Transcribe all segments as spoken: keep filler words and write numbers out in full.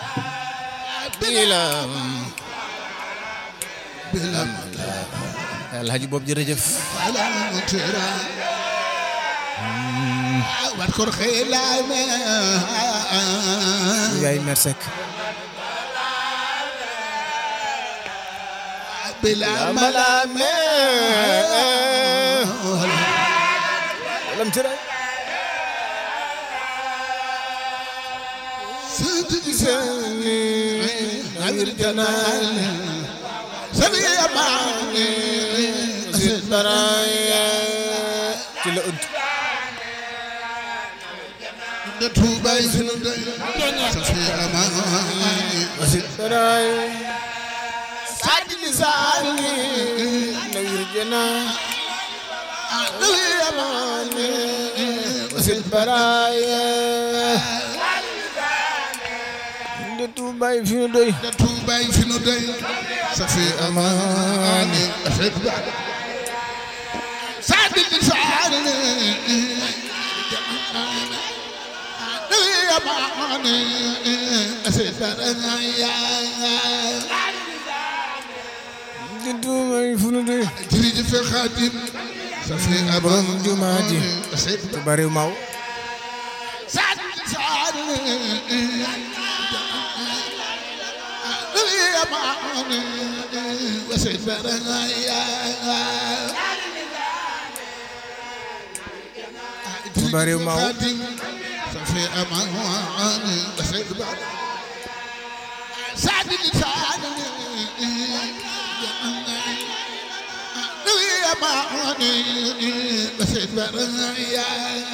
bilam bilam Alhaji Bob jërëjëf wat ko xelame yaay mersek bilam malame lam tira سني غير جنان سبي أماني أسد برايا كلا أنت نتوبة سنودي سبي أماني أسد برايا سعد لساني غير جنان سبي أماني أسد برايا Tuubay fi nu doy Tuubay fi nu doy safi amani afek ba sadi lisani doy amani afek ba ya Tuubay fi nu doy dirije fe khadim safi abam jumaji tu bari maw sadi lisani وسيد فرنايا تباري ماو في امان وسيد بعد سعد لسان يا مان وسيد فرنايا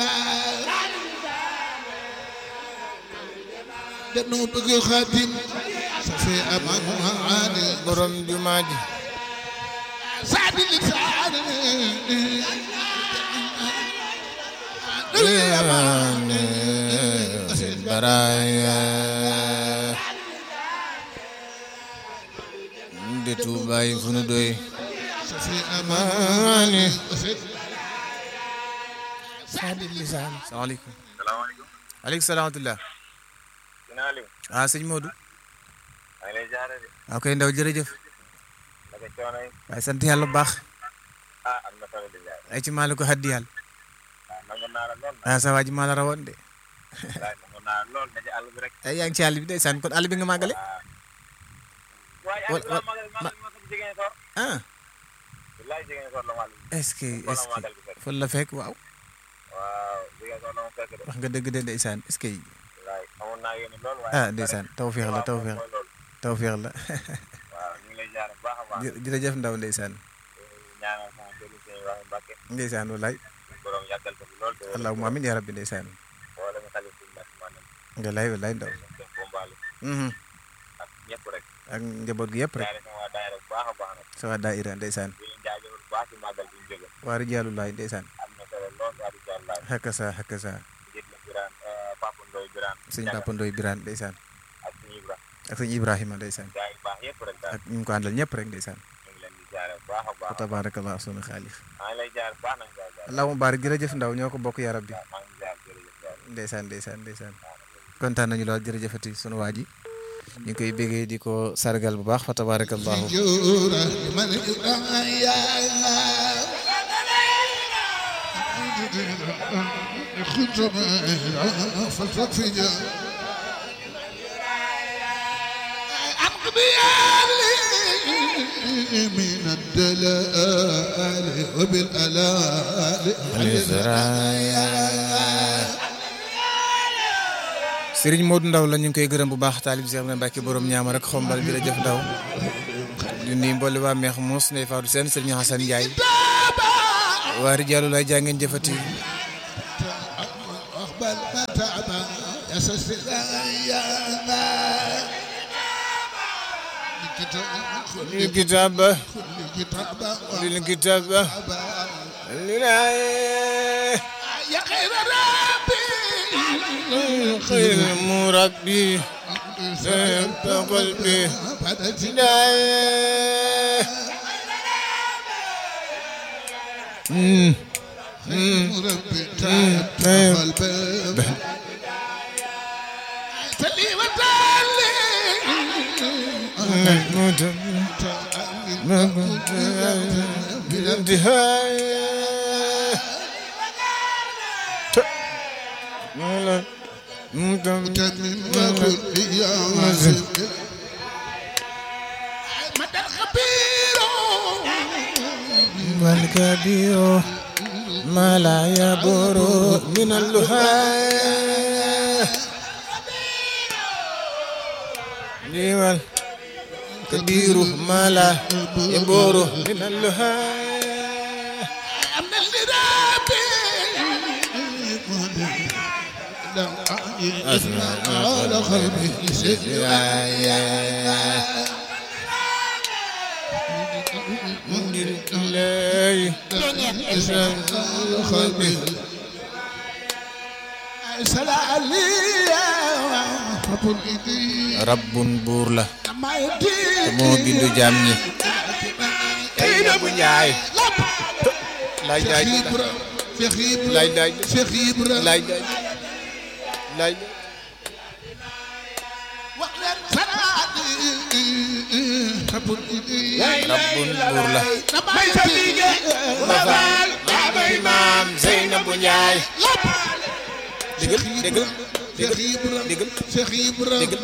دنو بغي خادم في أمان برم جماجي سعد اللسان يا أمان برايا دتو باي فندوي في أمان سعد اللسان السلام عليكم السلام عليكم عليكم السلام ورحمة الله ah sëñ Modou ok ndaw jërëjëf waaye sant yàlla bu baax ay ci maa la ko haddi yàlla ah sa waa ji maa la rawoon de ay yaa ngi ci àll bi ndeysaan kon àll bi nga màggale ah est-ce que est-ce que fan la fekk waaw wax nga dëgg de ndeysaan est-ce que ah ndeysaan tawfeex la tawfeex tawfeex la jërëjëf ndaw ndeysaan ndeysaan wallaay allahumma amiin yaa rabbi ndeysaan wallaay wallaay ndaw ak njaboot gi yëpp rek sa waa daayira ndeysaan waa rijaalullaay ndeysaan hakka sa hakka sa sëñ Papa Ndoy Birane ndeysaan ak sëñ Ibrahima ndeysaan ak ñu ko àndal ñëpp rek ndeysaan wa tabarakallah sunu xaalix allahumma barik jërëjëf ndaw ñoo ko bokk ya rabbi ndeysaan ndeysaan ndeysaan kontaan nañu lool jërëjëfati sunu waa ji ñu koy bégee di ko sargal bu baax fa tabarakallah فلتفجأ من الدلال وبالألال Serigne Modou Ndaw la ñu ngi koy gërëm bu baax taalib Cheikh Mbacke borom ñaama rek xombal jërëjëf Ndaw di nuyu mboolem waa Meex Muus Ndeye Fatou Sène Serigne Hassane Ndiaye waa rijaalu lay jaa ngeen jëfati الكتاب للكتاب لله يا خير ربي خير مربي سنت قلبي امم مربي تعب قلبي سلي وتعلي والكبير ما لا يبر من اللهاء والكبير ما لا يبر من اللهاء أسمع على قلبي rabbun buur la te moo bindu jaam ñi tey na bu njaay laaj laaj laaj laaj laaj laaj rabbun buur la mafal baabay maam Zeynabu Njaay déggal déggal déggal déggal déggal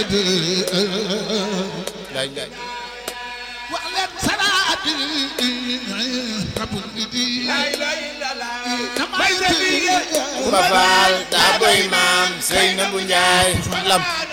laaj laaj mafal baabay maam Zeynabu Njaay lam